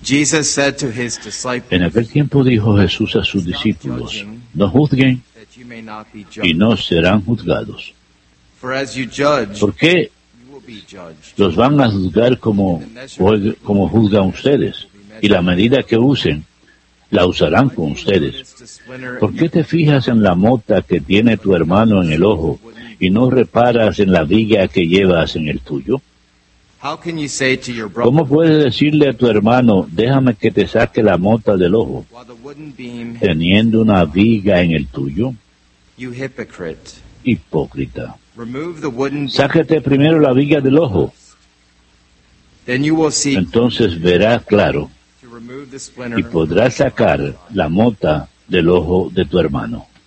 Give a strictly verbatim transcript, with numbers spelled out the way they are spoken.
Jesus said to his disciples, En aquel tiempo dijo Jesús a sus discípulos, no juzguen that you may not be y judged. no serán juzgados. For as you judge, ¿Por qué you will be judged. los van a juzgar como, como juzgan ustedes? Y la medida que usen, la usarán con ustedes. ¿Por qué te fijas en la mota que tiene tu hermano en el ojo y no reparas en la viga que llevas en el tuyo? How can you say to your brother, ¿Cómo puedes decirle a tu hermano, déjame que te saque la mota del ojo, while the wooden beam, teniendo una viga en el tuyo? you hypocrite? Hipócrita. Remove the wooden beam, Sácate primero la viga del ojo, then you will see entonces verás claro to remove the y splinter. podrás sacar la mota del ojo de tu hermano.